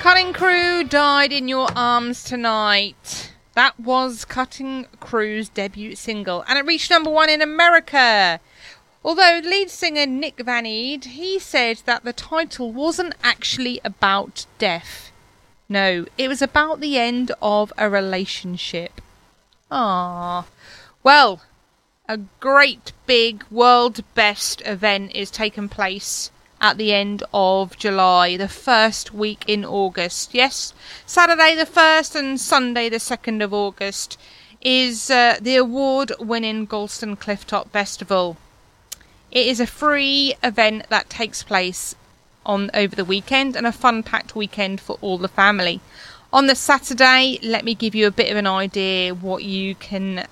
Cutting Crew died in your arms tonight. That was Cutting Crew's debut single, and it reached #1 in America. Although lead singer Nick Van Eed, he said that the title wasn't actually about death. No, it was about the end of a relationship. Ah, well, a great big world best event is taking place at the end of July, the first week in August. Yes, Saturday the 1st and Sunday the 2nd of August is the award-winning Galston Clifftop Festival. It is a free event that takes place over the weekend, and a fun-packed weekend for all the family. On the Saturday, let me give you a bit of an idea what you can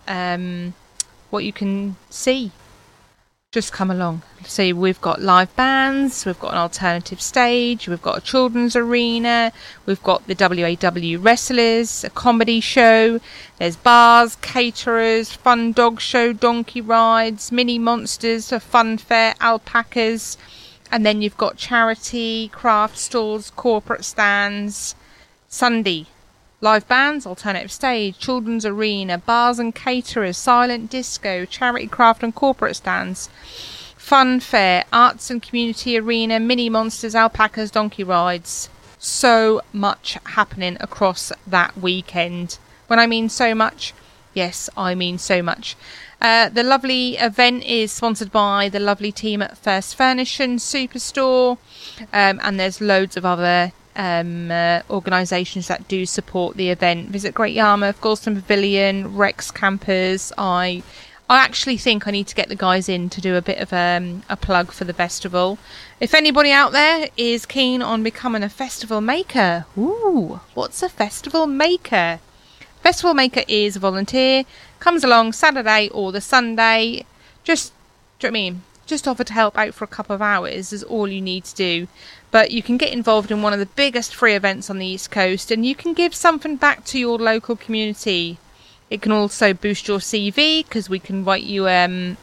see. Just come along. So we've got live bands, we've got an alternative stage, we've got a children's arena, we've got the WAW wrestlers, a comedy show, there's bars, caterers, fun dog show, donkey rides, mini monsters, a fun fair, alpacas, and then you've got charity, craft stalls, corporate stands. Sunday, live bands, alternative stage, children's arena, bars and caterers, silent disco, charity, craft and corporate stands, fun fair, arts and community arena, mini monsters, alpacas, donkey rides. So much happening across that weekend. When I mean so much, yes, I mean so much. The lovely event is sponsored by the lovely team at First Furnishing Superstore, and there's loads of other organisations that do support the event. Visit Great Yarmouth, Galston Pavilion, Rex Campers. I actually think I need to get the guys in to do a bit of a plug for the festival. If anybody out there is keen on becoming a festival maker, what's a festival maker? Festival maker is a volunteer, comes along Saturday or the Sunday, just offer to help out for a couple of hours is all you need to do. But you can get involved in one of the biggest free events on the East Coast, and you can give something back to your local community. It can also boost your CV, because we can write you a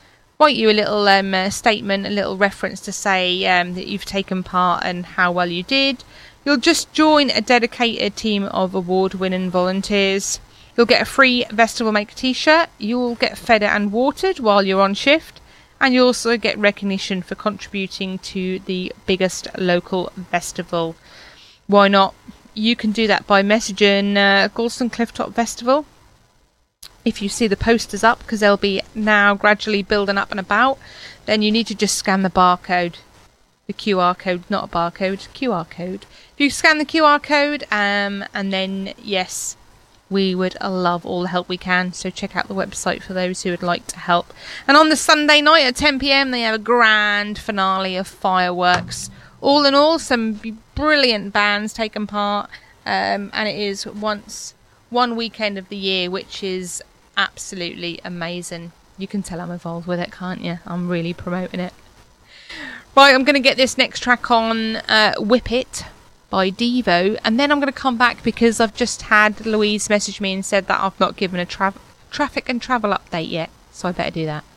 little statement, a little reference to say that you've taken part and how well you did. You'll just join a dedicated team of award-winning volunteers. You'll get a free Festival Maker t-shirt. You'll get fed and watered while you're on shift. And you also get recognition for contributing to the biggest local festival. Why not? You can do that by messaging Galston Clifftop Festival. If you see the posters up, because they'll be now gradually building up and about, then you need to just scan the barcode. The QR code, not a barcode, QR code. If you scan the QR code, and then, yes, we would love all the help we can, so check out the website for those who would like to help. And on the Sunday night at 10 p.m, they have a grand finale of fireworks. All in all, some brilliant bands taking part, and it is one weekend of the year, which is absolutely amazing. You can tell I'm involved with it, can't you? I'm really promoting it. Right, I'm going to get this next track on, Whip It by Devo, and then I'm going to come back because I've just had Louise message me and said that I've not given a traffic and travel update yet, so I better do that.